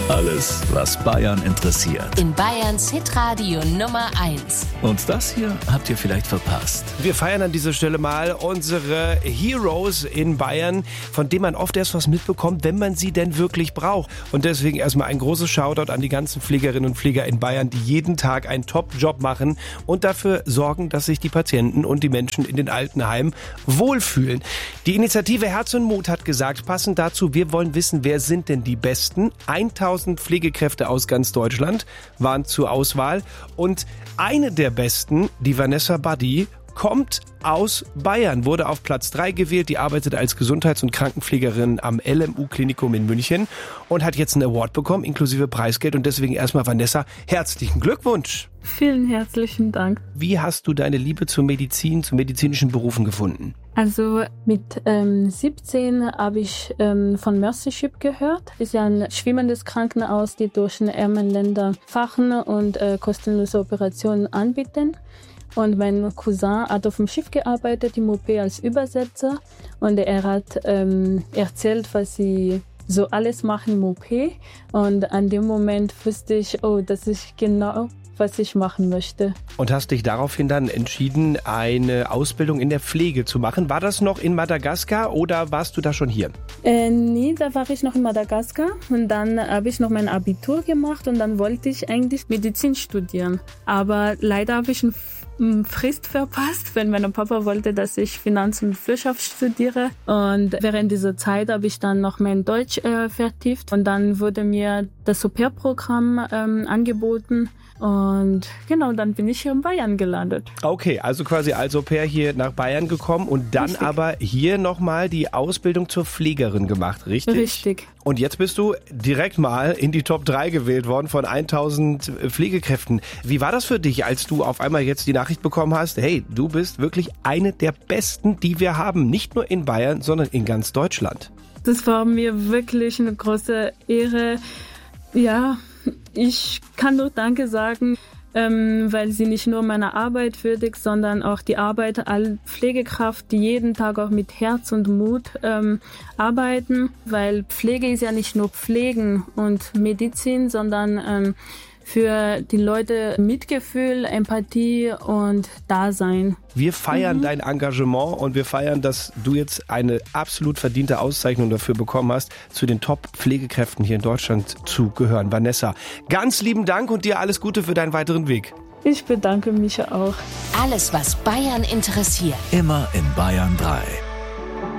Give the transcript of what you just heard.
Alles, was Bayern interessiert. In Bayerns Hitradio Nummer 1. Und das hier habt ihr vielleicht verpasst. Wir feiern an dieser Stelle mal unsere Heroes in Bayern, von denen man oft erst was mitbekommt, wenn man sie denn wirklich braucht. Und deswegen erstmal ein großes Shoutout an die ganzen Pflegerinnen und Pfleger in Bayern, die jeden Tag einen Top-Job machen und dafür sorgen, dass sich die Patienten und die Menschen in den Altenheimen wohlfühlen. Die Initiative Herz und Mut hat gesagt, passend dazu, wir wollen wissen, wer sind denn die Besten? 1000 Pflegekräfte aus ganz Deutschland waren zur Auswahl und eine der Besten, die Vanessa Buddy, kommt aus Bayern, wurde auf Platz 3 gewählt. Die arbeitet als Gesundheits- und Krankenpflegerin am LMU-Klinikum in München und hat jetzt einen Award bekommen, inklusive Preisgeld. Und deswegen erstmal, Vanessa, herzlichen Glückwunsch. Vielen herzlichen Dank. Wie hast du deine Liebe zur Medizin, zu medizinischen Berufen gefunden? Also mit 17 habe ich von Mercyship gehört. Ist ja ein schwimmendes Krankenhaus, die durch den ärmeren Länder fahren und kostenlose Operationen anbieten. Und mein Cousin hat auf dem Schiff gearbeitet, im OP als Übersetzer. Und er hat erzählt, was sie so alles machen im OP. Und an dem Moment wusste ich, das ist genau, was ich machen möchte. Und hast dich daraufhin dann entschieden, eine Ausbildung in der Pflege zu machen. War das noch in Madagaskar oder warst du da schon hier? Nee, da war ich noch in Madagaskar. Und dann habe ich noch mein Abitur gemacht und dann wollte ich eigentlich Medizin studieren. Aber leider habe ich eine Frist verpasst, wenn mein Papa wollte, dass ich Finanz- und Wirtschaft studiere. Und während dieser Zeit habe ich dann noch mein Deutsch vertieft. Und dann wurde mir das Au-pair-Programm angeboten. Und genau, dann bin ich hier in Bayern gelandet. Okay, also quasi als Au-pair hier nach Bayern gekommen und dann richtig. Aber hier nochmal die Ausbildung zur Pflegerin gemacht, richtig? Richtig. Und jetzt bist du direkt mal in die Top 3 gewählt worden von 1000 Pflegekräften. Wie war das für dich, als du auf einmal jetzt die Nachricht bekommen hast, hey, du bist wirklich eine der Besten, die wir haben, nicht nur in Bayern, sondern in ganz Deutschland? Das war mir wirklich eine große Ehre. Ja, ich kann nur Danke sagen, weil sie nicht nur meine Arbeit würdigt, sondern auch die Arbeit aller Pflegekraft, die jeden Tag auch mit Herz und Mut arbeiten, weil Pflege ist ja nicht nur Pflegen und Medizin, sondern für die Leute Mitgefühl, Empathie und Dasein. Wir feiern dein Engagement und wir feiern, dass du jetzt eine absolut verdiente Auszeichnung dafür bekommen hast, zu den Top-Pflegekräften hier in Deutschland zu gehören. Vanessa, ganz lieben Dank und dir alles Gute für deinen weiteren Weg. Ich bedanke mich auch. Alles, was Bayern interessiert. Immer in Bayern 3.